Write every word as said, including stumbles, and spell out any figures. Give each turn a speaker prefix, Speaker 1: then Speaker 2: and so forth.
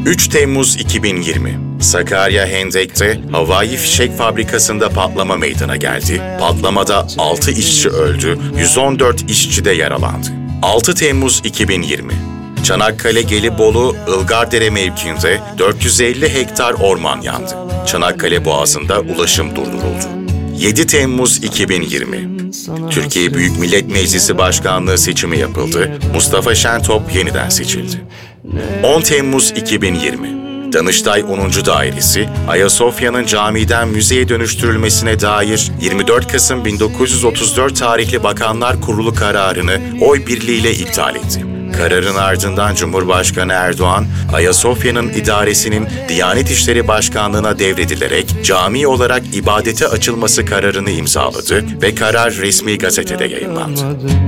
Speaker 1: üç Temmuz iki bin yirmi. Sakarya Hendek'te havai fişek fabrikasında patlama meydana geldi. Patlamada altı işçi öldü, yüz on dört işçi de yaralandı. altı Temmuz iki bin yirmi. Çanakkale Gelibolu Ilgardere mevkiinde dört yüz elli hektar orman yandı. Çanakkale Boğazı'nda ulaşım durduruldu. yedi Temmuz iki bin yirmi. Türkiye Büyük Millet Meclisi Başkanlığı seçimi yapıldı. Mustafa Şentop yeniden seçildi. on Temmuz iki bin yirmi. Danıştay onuncu Dairesi, Ayasofya'nın camiden müzeye dönüştürülmesine dair yirmi dört Kasım bin dokuz yüz otuz dört tarihli Bakanlar Kurulu kararını oy birliğiyle iptal etti. Kararın ardından Cumhurbaşkanı Erdoğan, Ayasofya'nın idaresinin Diyanet İşleri Başkanlığı'na devredilerek cami olarak ibadete açılması kararını imzaladı ve karar resmi gazetede yayımlandı.